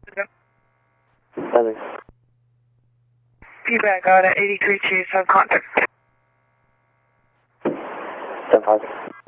Seven. Feedback out at 83 Chief, have contact. 10-5.